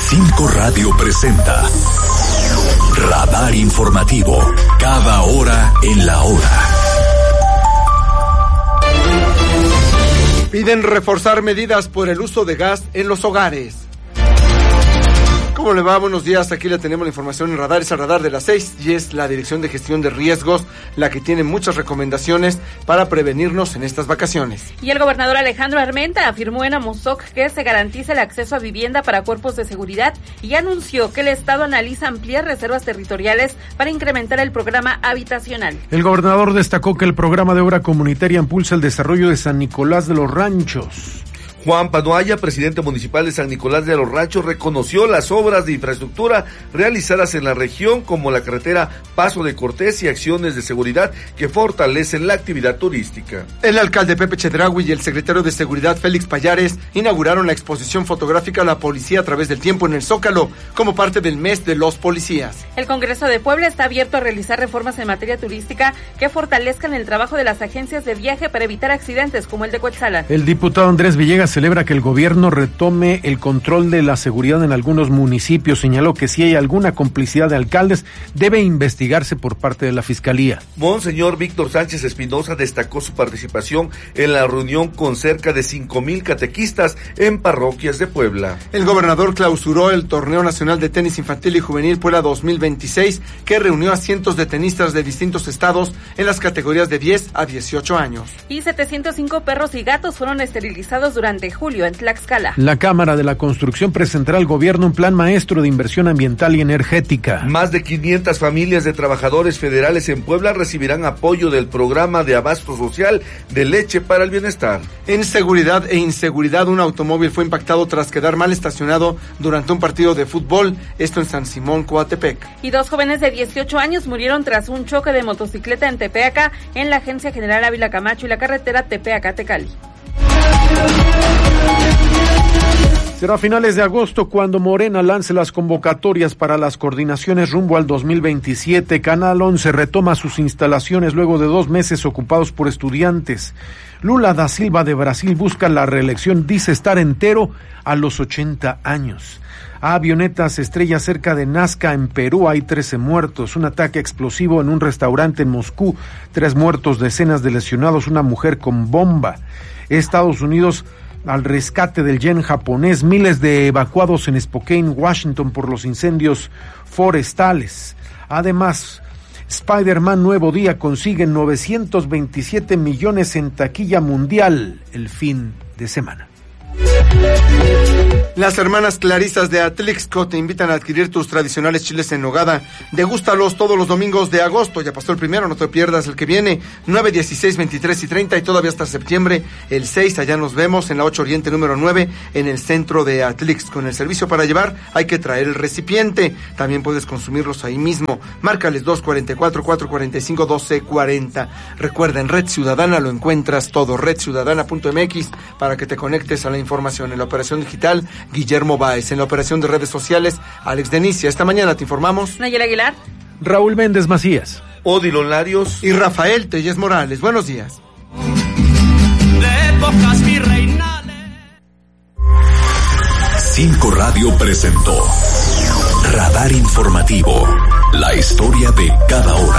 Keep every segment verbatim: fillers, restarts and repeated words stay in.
Cinco Radio presenta Radar Informativo, cada hora en la hora. Piden reforzar medidas por el uso de gas en los hogares. ¿Cómo le va? Buenos días, aquí le tenemos la información en Radar, es el Radar de las seis y es la Dirección de Gestión de Riesgos la que tiene muchas recomendaciones para prevenirnos en estas vacaciones. Y el gobernador Alejandro Armenta afirmó en Amozoc que se garantice el acceso a vivienda para cuerpos de seguridad y anunció que el Estado analiza ampliar reservas territoriales para incrementar el programa habitacional. El gobernador destacó que el programa de obra comunitaria impulsa el desarrollo de San Nicolás de los Ranchos. Juan Panoaya, presidente municipal de San Nicolás de los Ranchos, reconoció las obras de infraestructura realizadas en la región, como la carretera Paso de Cortés y acciones de seguridad que fortalecen la actividad turística. El alcalde Pepe Chedraui y el secretario de Seguridad Félix Payares inauguraron la exposición fotográfica La Policía a través del tiempo en el Zócalo, como parte del mes de los policías. El Congreso de Puebla está abierto a realizar reformas en materia turística que fortalezcan el trabajo de las agencias de viaje para evitar accidentes como el de Cuetzalan. El diputado Andrés Villegas celebra que el gobierno retome el control de la seguridad en algunos municipios. Señaló que si hay alguna complicidad de alcaldes, debe investigarse por parte de la Fiscalía. Monseñor Víctor Sánchez Espinosa destacó su participación en la reunión con cerca de cinco mil catequistas en parroquias de Puebla. El gobernador clausuró el Torneo Nacional de Tenis Infantil y Juvenil Puebla dos mil veintiséis, que reunió a cientos de tenistas de distintos estados en las categorías de diez a dieciocho años. Y setecientos cinco perros y gatos fueron esterilizados durante julio en Tlaxcala. La Cámara de la Construcción presentará al gobierno un plan maestro de inversión ambiental y energética. Más de quinientas familias de trabajadores federales en Puebla recibirán apoyo del programa de abasto social de leche para el bienestar. En seguridad e inseguridad, un automóvil fue impactado tras quedar mal estacionado durante un partido de fútbol, esto en San Simón, Coatepec. Y dos jóvenes de dieciocho años murieron tras un choque de motocicleta en Tepeaca, en la Agencia General Ávila Camacho y la carretera Tepeaca-Tecali. Será a finales de agosto cuando Morena lance las convocatorias para las coordinaciones rumbo al dos mil veintisiete. Canal once retoma sus instalaciones luego de dos meses ocupados por estudiantes. Lula da Silva de Brasil busca la reelección, dice estar entero a los ochenta años. Avionetas estrella cerca de Nazca en Perú, hay trece muertos. Un ataque explosivo en un restaurante en Moscú, tres muertos, decenas de lesionados, una mujer con bomba. Estados Unidos al rescate del yen japonés, miles de evacuados en Spokane, Washington, por los incendios forestales. Además, Spider-Man Nuevo Día consigue novecientos veintisiete millones en taquilla mundial el fin de semana. Las hermanas Clarisas de Atlixco te invitan a adquirir tus tradicionales chiles en nogada. Degústalos todos los domingos de agosto. Ya pasó el primero, no te pierdas el que viene. nueve, dieciséis, veintitrés y treinta y todavía hasta septiembre. El seis, allá nos vemos en la ocho Oriente número nueve, en el centro de Atlixco. En el servicio para llevar hay que traer el recipiente. También puedes consumirlos ahí mismo. Márcales dos cuatro cuatro, cuatro cuatro cinco, doce cuarenta. Recuerda, en Red Ciudadana lo encuentras todo. red ciudadana punto m x para que te conectes a la información. En la operación digital, Guillermo Báez. En la operación de redes sociales, Alex Denicia. Esta mañana te informamos Nayel Aguilar, Raúl Méndez Macías, Odilon Larios y Rafael Telles Morales. Buenos días. De épocas virreinales. Cinco Radio presentó Radar Informativo, la historia de cada hora.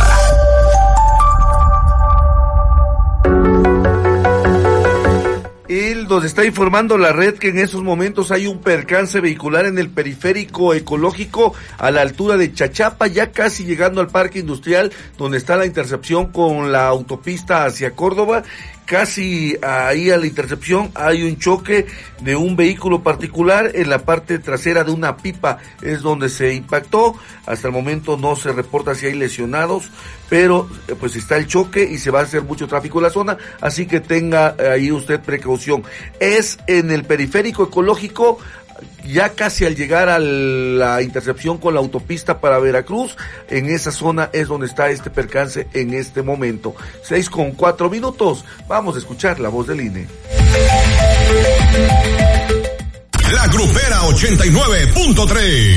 Y nos está informando la red que en esos momentos hay un percance vehicular en el periférico ecológico a la altura de Chachapa, ya casi llegando al parque industrial donde está la intercepción con la autopista hacia Córdoba. Casi ahí a la intercepción hay un choque de un vehículo particular en la parte trasera de una pipa, es donde se impactó. Hasta el momento no se reporta si hay lesionados, pero pues está el choque y se va a hacer mucho tráfico en la zona, así que tenga ahí usted precaución. Es en el periférico ecológico, ya casi al llegar a la intercepción con la autopista para Veracruz. En esa zona es donde está este percance en este momento. Seis con cuatro minutos, vamos a escuchar la voz del I N E. La Grupera ochenta y nueve punto tres.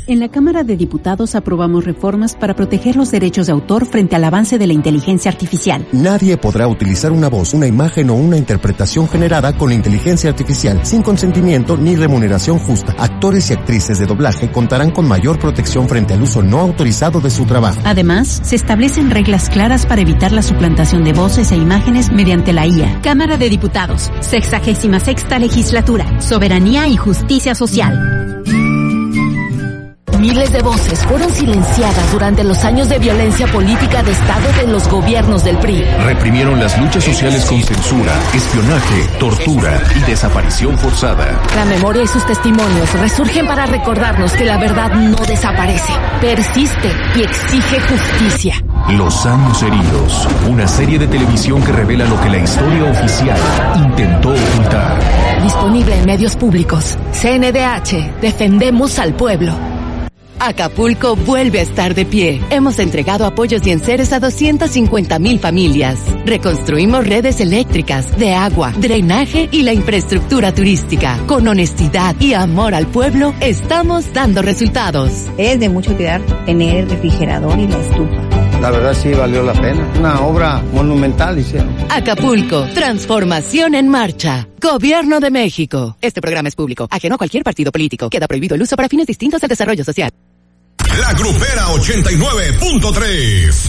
En la Cámara de Diputados aprobamos reformas para proteger los derechos de autor frente al avance de la inteligencia artificial. Nadie podrá utilizar una voz, una imagen o una interpretación generada con inteligencia artificial sin consentimiento ni remuneración justa. Actores y actrices de doblaje contarán con mayor protección frente al uso no autorizado de su trabajo. Además, se establecen reglas claras para evitar la suplantación de voces e imágenes mediante la I A. Cámara de Diputados, sexagésima sexta legislatura, soberanía y justicia social. Miles de voces fueron silenciadas durante los años de violencia política de Estado de los gobiernos del P R I. Reprimieron las luchas sociales con censura, espionaje, tortura y desaparición forzada. La memoria y sus testimonios resurgen para recordarnos que la verdad no desaparece, persiste y exige justicia. Los años heridos, una serie de televisión que revela lo que la historia oficial intentó ocultar. Disponible en medios públicos. C N D H, defendemos al pueblo. Acapulco vuelve a estar de pie. Hemos entregado apoyos y enseres a doscientas cincuenta mil familias. Reconstruimos redes eléctricas, de agua, drenaje y la infraestructura turística. Con honestidad y amor al pueblo, estamos dando resultados. Es de mucho cuidar tener el refrigerador y la estufa. La verdad sí valió la pena. Una obra monumental hicieron. Acapulco, transformación en marcha. Gobierno de México. Este programa es público, ajeno a cualquier partido político. Queda prohibido el uso para fines distintos al desarrollo social. La Grupera ochenta y nueve punto tres.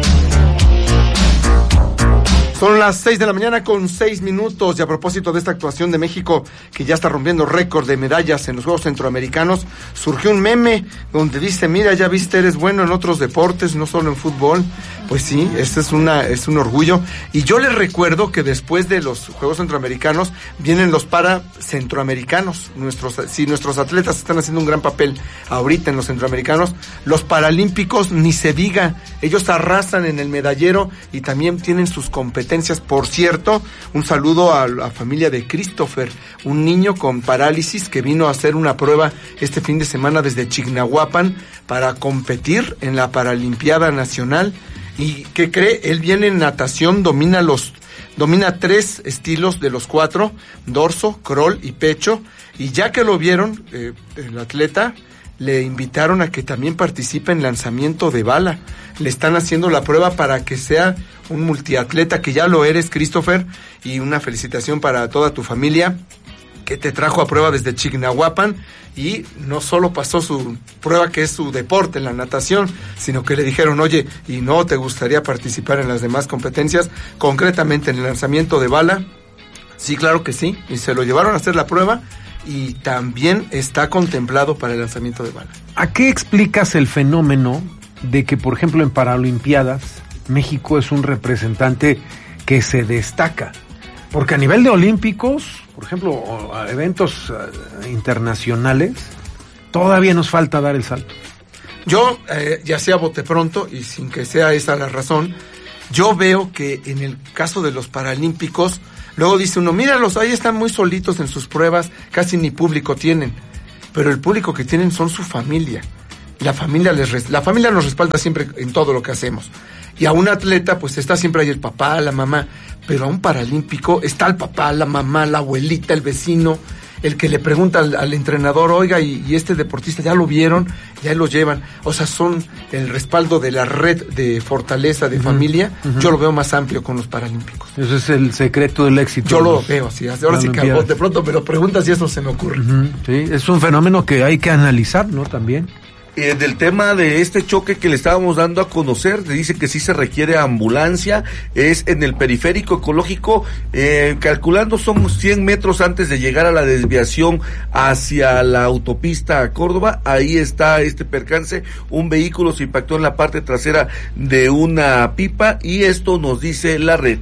Son las seis de la mañana con seis minutos y a propósito de esta actuación de México que ya está rompiendo récord de medallas en los Juegos Centroamericanos, surgió un meme donde dice, mira, ya viste, eres bueno en otros deportes, no solo en fútbol. Pues sí, este es una es un orgullo. Y yo les recuerdo que después de los Juegos Centroamericanos vienen los para centroamericanos. Nuestros, si nuestros atletas están haciendo un gran papel ahorita en los centroamericanos, los paralímpicos ni se diga, ellos arrasan en el medallero y también tienen sus competencias. Por cierto, un saludo a la familia de Christopher, un niño con parálisis que vino a hacer una prueba este fin de semana desde Chignahuapan para competir en la Paralimpiada Nacional. ¿Y qué cree? Él viene en natación, domina los domina tres estilos de los cuatro, dorso, crawl y pecho, y ya que lo vieron, eh, el atleta, le invitaron a que también participe en lanzamiento de bala. Le están haciendo la prueba para que sea un multiatleta, que ya lo eres, Christopher, y una felicitación para toda tu familia que te trajo a prueba desde Chignahuapan y no solo pasó su prueba, que es su deporte, la natación, sino que le dijeron, oye, ¿y no te gustaría participar en las demás competencias, concretamente en el lanzamiento de bala? Sí, claro que sí, y se lo llevaron a hacer la prueba y también está contemplado para el lanzamiento de bala. ¿A qué explicas el fenómeno de que, por ejemplo, en Paralimpiadas, México es un representante que se destaca? Porque a nivel de olímpicos, por ejemplo, a eventos uh, internacionales, todavía nos falta dar el salto. Yo, eh, ya sea bote pronto, y sin que sea esa la razón, yo veo que en el caso de los paralímpicos, luego dice uno, míralos, ahí están muy solitos en sus pruebas, casi ni público tienen. Pero el público que tienen son su familia. La familia les res- la familia nos respalda siempre en todo lo que hacemos. Y a un atleta, pues está siempre ahí el papá, la mamá. Pero a un paralímpico está el papá, la mamá, la abuelita, el vecino, el que le pregunta al, al entrenador, oiga, y, y este deportista ya lo vieron, ya lo llevan. O sea, son el respaldo de la red de fortaleza de uh-huh, familia. Uh-huh. Yo lo veo más amplio con los paralímpicos. Ese es el secreto del éxito. Yo lo veo, sí. Ahora sí que de pronto me lo preguntas y eso se me ocurre. Uh-huh, sí, es un fenómeno que hay que analizar, ¿no? También. Eh, del tema de este choque que le estábamos dando a conocer, dice que sí se requiere ambulancia, es en el periférico ecológico, eh, calculando son cien metros antes de llegar a la desviación hacia la autopista a Córdoba. Ahí está este percance, un vehículo se impactó en la parte trasera de una pipa y esto nos dice la red.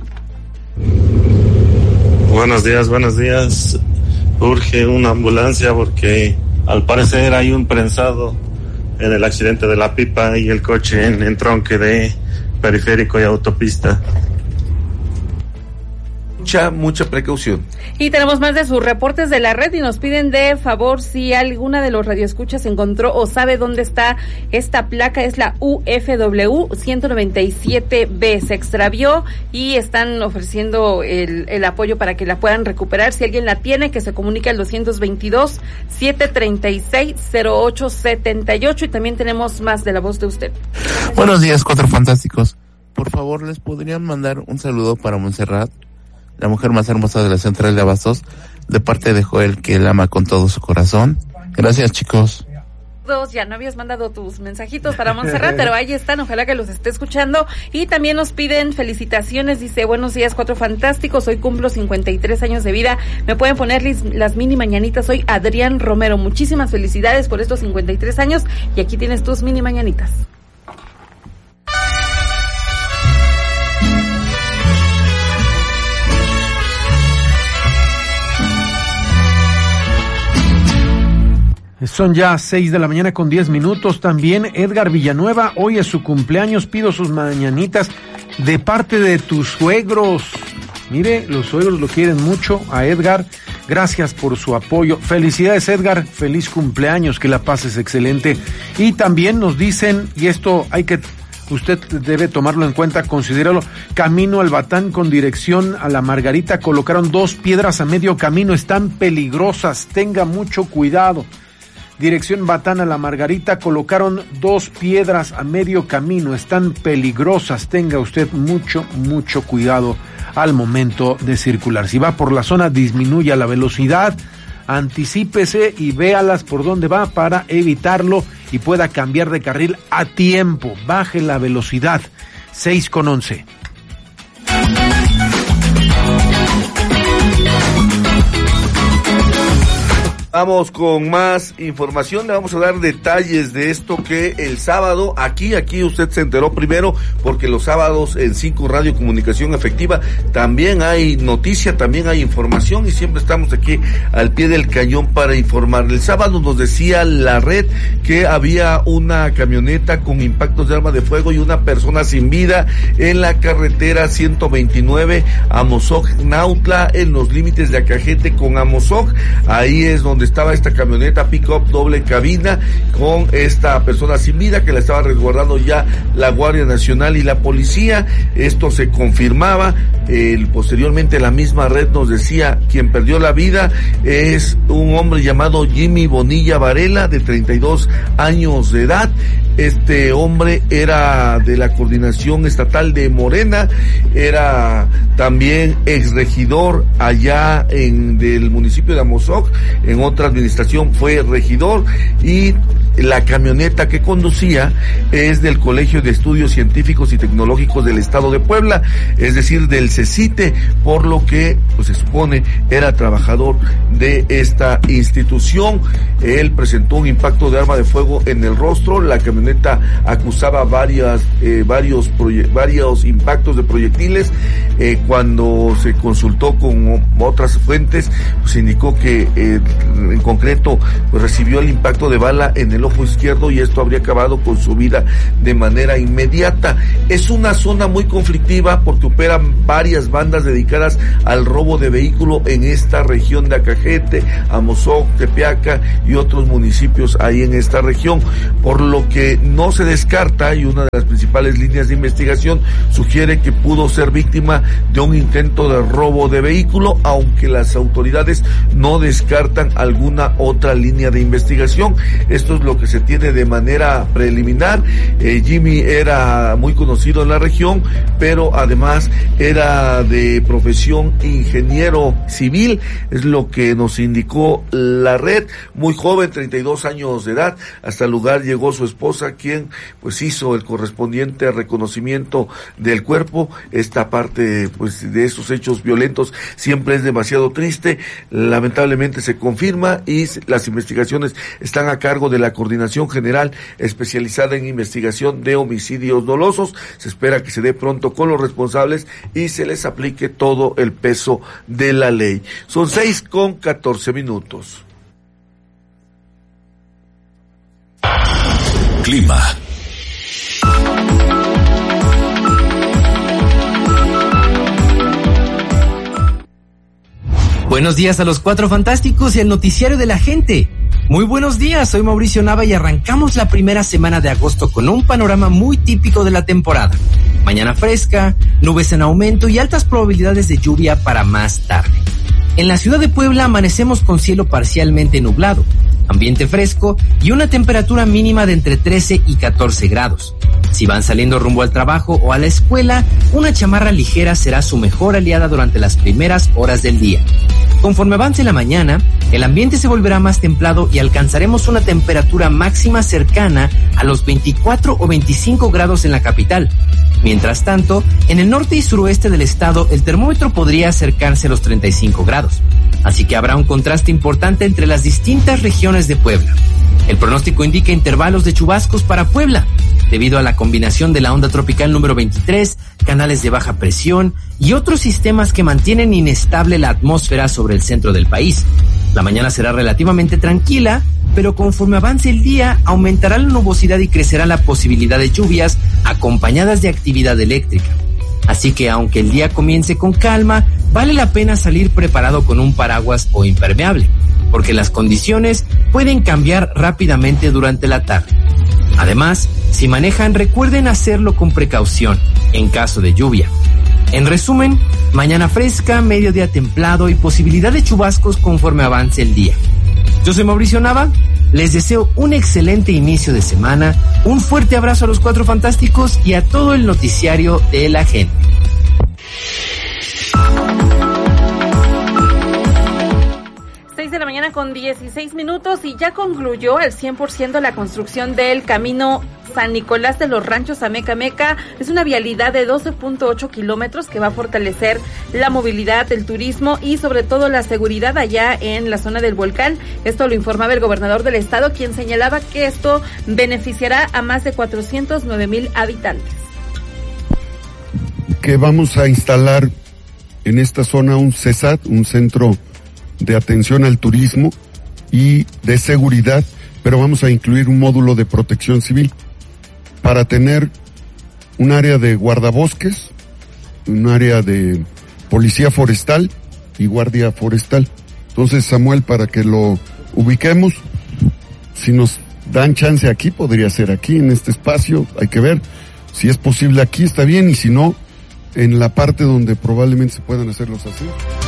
Buenos días, buenos días. Urge una ambulancia porque al parecer hay un prensado en el accidente de la pipa y el coche en entronque de periférico y autopista. mucha, mucha precaución. Y tenemos más de sus reportes de la red y nos piden de favor si alguna de los radioescuchas encontró o sabe dónde está esta placa. Es la U F W ciento noventa y siete B. Se extravió y están ofreciendo el, el apoyo para que la puedan recuperar. Si alguien la tiene, que se comunique al dos veintidós, siete treinta y seis, cero ocho setenta y ocho. Y también tenemos más de la voz de usted. Buenos días, Cuatro Fantásticos. Por favor, ¿les podrían mandar un saludo para Montserrat, la mujer más hermosa de la central de Abastos, de parte de Joel, que él ama con todo su corazón? Gracias, chicos. Dos, ya no habías mandado tus mensajitos para Montserrat, pero ahí están, ojalá que los esté escuchando. Y también nos piden felicitaciones, dice, buenos días, Cuatro Fantásticos, hoy cumplo cincuenta y tres años de vida, me pueden poner las mini mañanitas, soy Adrián Romero, muchísimas felicidades por estos cincuenta y tres años, y aquí tienes tus mini mañanitas. Son ya seis de la mañana con diez minutos. También Edgar Villanueva, hoy es su cumpleaños, pido sus mañanitas de parte de tus suegros. Mire, los suegros lo quieren mucho a Edgar. Gracias por su apoyo. Felicidades, Edgar, feliz cumpleaños, que la pases excelente. Y también nos dicen, y esto hay que, usted debe tomarlo en cuenta, considéralo, camino al Batán con dirección a la Margarita, colocaron dos piedras a medio camino, están peligrosas, tenga mucho cuidado. Dirección Batán a la Margarita, colocaron dos piedras a medio camino, están peligrosas, tenga usted mucho, mucho cuidado al momento de circular. Si va por la zona, disminuya la velocidad, anticípese y véalas por dónde va para evitarlo y pueda cambiar de carril a tiempo. Baje la velocidad. seis con once. Vamos con más información, le vamos a dar detalles de esto que el sábado, aquí, aquí usted se enteró primero, porque los sábados en cinco Radio Comunicación Efectiva también hay noticia, también hay información y siempre estamos aquí al pie del cañón para informar. El sábado nos decía la red que había una camioneta con impactos de arma de fuego y una persona sin vida en la carretera ciento veintinueve Amozoc-Nautla, en los límites de Acajete con Amozoc. Ahí es donde estaba esta camioneta pick-up doble cabina con esta persona sin vida que la estaba resguardando ya la Guardia Nacional y la policía. Esto se confirmaba. Eh, posteriormente la misma red nos decía quien perdió la vida es un hombre llamado Jimmy Bonilla Varela, de treinta y dos años de edad. Este hombre era de la coordinación estatal de Morena, era también exregidor allá en del municipio de Amozoc, en otra administración fue regidor, y la camioneta que conducía es del Colegio de Estudios Científicos y Tecnológicos del Estado de Puebla, es decir, del CECITE, por lo que pues se supone era trabajador de esta institución. Él presentó un impacto de arma de fuego en el rostro, la camioneta acusaba varias, eh, varios, proye- varios impactos de proyectiles. Eh, cuando se consultó con otras fuentes, pues indicó que eh, en concreto pues, recibió el impacto de bala en el ojo izquierdo y esto habría acabado con su vida de manera inmediata. Es una zona muy conflictiva porque operan varias bandas dedicadas al robo de vehículo en esta región de Acajete, Amozoc, Tepeaca y otros municipios ahí en esta región, por lo que no se descarta, y una de las principales líneas de investigación sugiere que pudo ser víctima de un intento de robo de vehículo, aunque las autoridades no descartan alguna otra línea de investigación. Esto es lo que se tiene de manera preliminar. eh, Jimmy era muy conocido en la región, pero además era de profesión ingeniero civil, es lo que nos indicó la red. Muy joven, treinta y dos años de edad. Hasta el lugar llegó su esposa, quien pues hizo el correspondiente reconocimiento del cuerpo. Esta parte pues de esos hechos violentos siempre es demasiado triste. Lamentablemente se confirma y las investigaciones están a cargo de la Coordinación General especializada en investigación de homicidios dolosos. Se espera que se dé pronto con los responsables y se les aplique todo el peso de la ley. Son seis con catorce minutos. Clima. Buenos días a los Cuatro Fantásticos y el noticiario de la gente. Muy buenos días, soy Mauricio Nava y arrancamos la primera semana de agosto con un panorama muy típico de la temporada. Mañana fresca, nubes en aumento y altas probabilidades de lluvia para más tarde. En la ciudad de Puebla amanecemos con cielo parcialmente nublado, ambiente fresco y una temperatura mínima de entre trece y catorce grados. Si van saliendo rumbo al trabajo o a la escuela, una chamarra ligera será su mejor aliada durante las primeras horas del día. Conforme avance la mañana, el ambiente se volverá más templado y alcanzaremos una temperatura máxima cercana a los veinticuatro o veinticinco grados en la capital. Mientras tanto, en el norte y suroeste del estado, el termómetro podría acercarse a los treinta y cinco grados. Así que habrá un contraste importante entre las distintas regiones de Puebla. El pronóstico indica intervalos de chubascos para Puebla, debido a la combinación de la onda tropical número veintitrés, canales de baja presión y otros sistemas que mantienen inestable la atmósfera sobre el centro del país. La mañana será relativamente tranquila, pero conforme avance el día, aumentará la nubosidad y crecerá la posibilidad de lluvias acompañadas de actividad eléctrica. Así que aunque el día comience con calma, vale la pena salir preparado con un paraguas o impermeable, porque las condiciones pueden cambiar rápidamente durante la tarde. Además, si manejan, recuerden hacerlo con precaución en caso de lluvia. En resumen, mañana fresca, mediodía templado y posibilidad de chubascos conforme avance el día. Yo soy Mauricio Nava, les deseo un excelente inicio de semana, un fuerte abrazo a los Cuatro Fantásticos y a todo el noticiario de la gente. seis de la mañana con dieciséis minutos y ya concluyó al cien por ciento la construcción del camino San Nicolás de los Ranchos a Mecameca. Es una vialidad de doce punto ocho kilómetros que va a fortalecer la movilidad, el turismo y sobre todo la seguridad allá en la zona del volcán. Esto lo informaba el gobernador del estado, quien señalaba que esto beneficiará a más de cuatrocientos nueve mil habitantes. Que vamos a instalar en esta zona un CESAT, un centro de atención al turismo y de seguridad, pero vamos a incluir un módulo de protección civil para tener un área de guardabosques, un área de policía forestal y guardia forestal. Entonces, Samuel, para que lo ubiquemos, si nos dan chance aquí, podría ser aquí, en este espacio, hay que ver si es posible aquí, está bien, y si no, en la parte donde probablemente se puedan hacerlos así.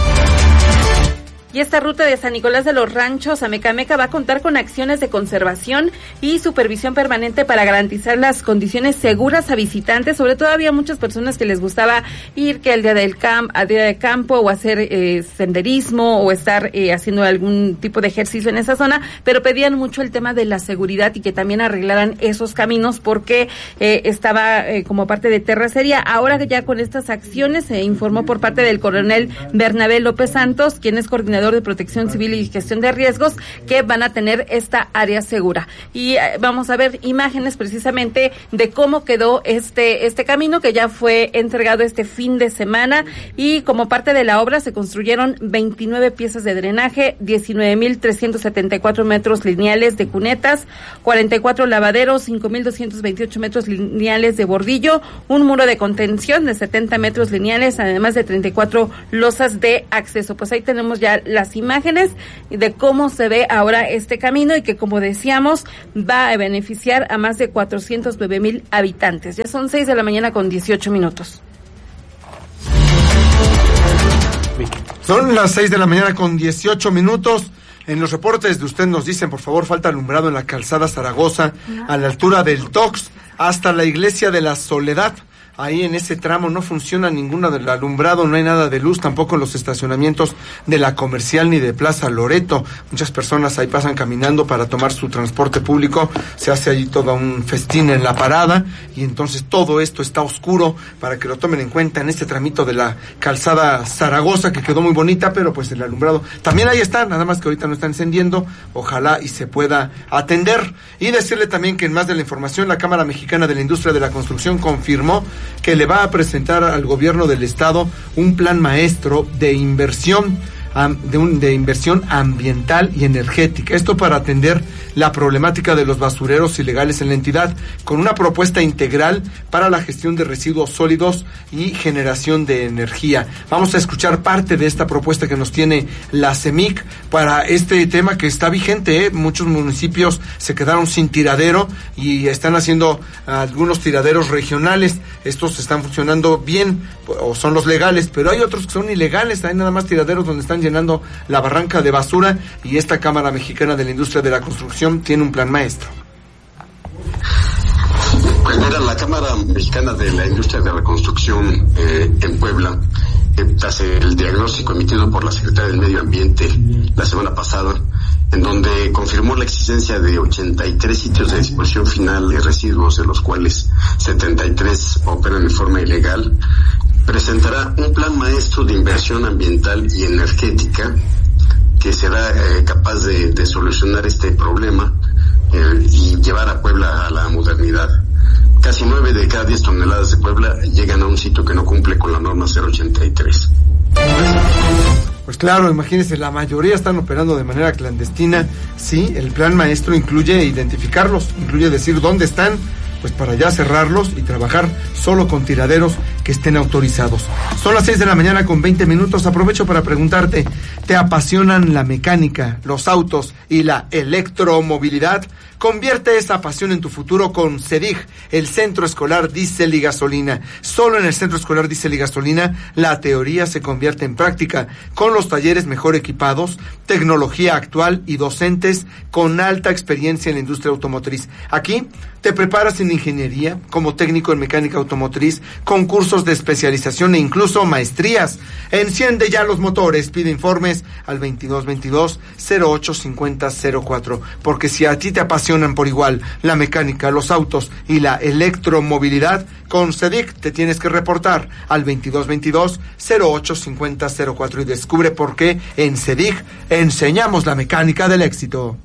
Y esta ruta de San Nicolás de los Ranchos a Mecameca va a contar con acciones de conservación y supervisión permanente para garantizar las condiciones seguras a visitantes. Sobre todo había muchas personas que les gustaba ir que al día del camp, al día de campo o hacer eh, senderismo o estar eh, haciendo algún tipo de ejercicio en esa zona, pero pedían mucho el tema de la seguridad y que también arreglaran esos caminos porque eh, estaba eh, como parte de terracería. Ahora que ya con estas acciones se informó por parte del coronel Bernabé López Santos, quien es coordinador de Protección Civil y Gestión de Riesgos, que van a tener esta área segura. Y eh, vamos a ver imágenes precisamente de cómo quedó este este camino que ya fue entregado este fin de semana, y como parte de la obra se construyeron veintinueve piezas de drenaje, diecinueve mil trescientos setenta y cuatro metros lineales de cunetas, cuarenta y cuatro lavaderos, cinco mil doscientos veintiocho metros lineales de bordillo, un muro de contención de setenta metros lineales, además de treinta y cuatro losas de acceso. Pues ahí tenemos ya las imágenes de cómo se ve ahora este camino y que, como decíamos, va a beneficiar a más de cuatrocientos nueve mil habitantes. Ya son seis de la mañana con dieciocho minutos. Son las seis de la mañana con dieciocho minutos. En los reportes de usted nos dicen, por favor, falta alumbrado en la calzada Zaragoza, a la altura del Tox, hasta la iglesia de la Soledad. Ahí en ese tramo no funciona ninguna del alumbrado, no hay nada de luz, tampoco en los estacionamientos de la Comercial ni de Plaza Loreto. Muchas personas ahí pasan caminando para tomar su transporte público, se hace allí todo un festín en la parada y entonces todo esto está oscuro para que lo tomen en cuenta en este tramito de la calzada Zaragoza, que quedó muy bonita, pero pues el alumbrado también ahí está, nada más que ahorita no está encendiendo, ojalá y se pueda atender. Y decirle también que en más de la información, la Cámara Mexicana de la Industria de la Construcción confirmó que le va a presentar al gobierno del estado un plan maestro de inversión. de, un, de inversión ambiental y energética. Esto para atender la problemática de los basureros ilegales en la entidad, con una propuesta integral para la gestión de residuos sólidos y generación de energía. Vamos a escuchar parte de esta propuesta que nos tiene la CEMIC para este tema que está vigente, ¿eh? Muchos municipios se quedaron sin tiradero y están haciendo algunos tiraderos regionales. Estos están funcionando bien, o son los legales, pero hay otros que son ilegales. Hay nada más tiraderos donde están llenando la barranca de basura, y esta Cámara Mexicana de la Industria de la Construcción tiene un plan maestro. Pues mira, la Cámara Mexicana de la Industria de la Construcción eh, en Puebla, eh, tras el diagnóstico emitido por la Secretaría del Medio Ambiente la semana pasada, en donde confirmó la existencia de ochenta y tres sitios de disposición final de residuos, de los cuales setenta y tres operan en forma ilegal, presentará un plan maestro de inversión ambiental y energética que será eh, capaz de, de solucionar este problema eh, y llevar a Puebla a la modernidad. Casi nueve de cada diez toneladas de Puebla llegan a un sitio que no cumple con la norma cero ochenta y tres. Pues claro, imagínense, la mayoría están operando de manera clandestina. Sí, el plan maestro incluye identificarlos, incluye decir dónde están, pues para ya cerrarlos y trabajar solo con tiraderos que estén autorizados. Son las seis de la mañana con veinte minutos. Aprovecho para preguntarte, ¿te apasionan la mecánica, los autos y la electromovilidad? Convierte esa pasión en tu futuro con CEDIG, el Centro Escolar Diésel y Gasolina. Solo en el Centro Escolar Diésel y Gasolina la teoría se convierte en práctica, con los talleres mejor equipados, tecnología actual y docentes con alta experiencia en la industria automotriz. Aquí te preparas en ingeniería, como técnico en mecánica automotriz, con cursos de especialización e incluso maestrías. Enciende ya los motores, pide informes al veintidós veintidós cero ocho cincuenta cero cuatro, porque si a ti te apasiona por igual la mecánica, los autos y la electromovilidad, con CEDIG te tienes que reportar al veintidós veintidós cero ocho cincuenta cero cuatro y descubre por qué en CEDIG enseñamos la mecánica del éxito.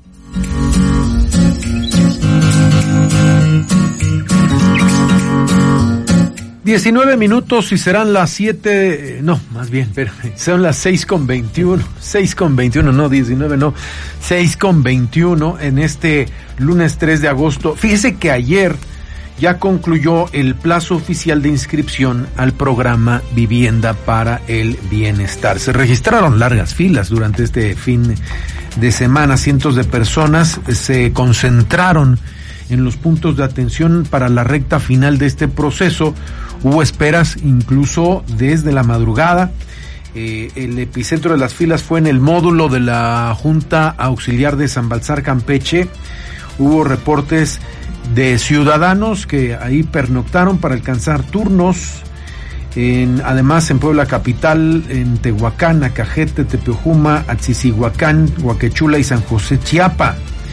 diecinueve minutos y serán las siete, no, más bien, pero son las seis con veintiuno, seis con veintiuno, no diecinueve, no, seis con veintiuno en este lunes tres de agosto. Fíjese que ayer ya concluyó el plazo oficial de inscripción al programa Vivienda para el Bienestar. Se registraron largas filas durante este fin de semana. Cientos de personas se concentraron en los puntos de atención para la recta final de este proceso. Hubo esperas incluso desde la madrugada. Eh, el epicentro de las filas fue en el módulo de la Junta Auxiliar de San Balsar, Campeche. Hubo reportes de ciudadanos que ahí pernoctaron para alcanzar turnos. En, además en Puebla Capital, en Tehuacán, Acajete, Tepeojuma, Atzicihuacán, Huaquechula y San José Chiapa.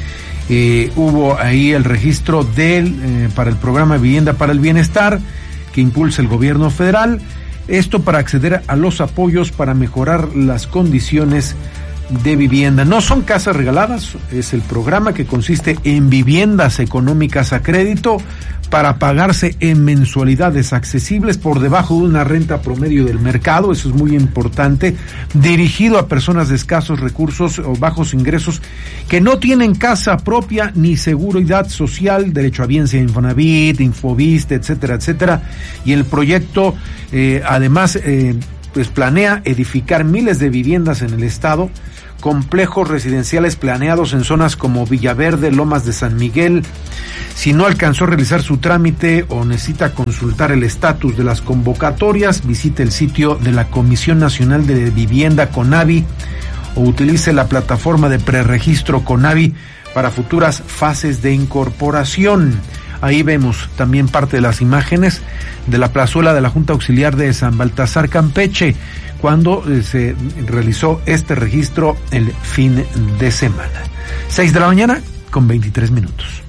Eh, hubo ahí el registro del eh, para el programa Vivienda para el Bienestar que impulsa el gobierno federal. Esto para acceder a los apoyos para mejorar las condiciones de vivienda. No son casas regaladas, es el programa que consiste en viviendas económicas a crédito para pagarse en mensualidades accesibles por debajo de una renta promedio del mercado. Eso es muy importante, dirigido a personas de escasos recursos o bajos ingresos que no tienen casa propia ni seguridad social, derecho a bienestar, Infonavit, Infoviste, etcétera, etcétera. Y el proyecto eh, además eh, pues planea edificar miles de viviendas en el estado, complejos residenciales planeados en zonas como Villaverde, Lomas de San Miguel. Si no alcanzó a realizar su trámite o necesita consultar el estatus de las convocatorias, visite el sitio de la Comisión Nacional de Vivienda CONAVI o utilice la plataforma de preregistro CONAVI para futuras fases de incorporación. Ahí vemos también parte de las imágenes de la plazuela de la Junta Auxiliar de San Baltasar, Campeche, cuando eh, se realizó este registro el fin de semana. seis de la mañana con veintitrés minutos.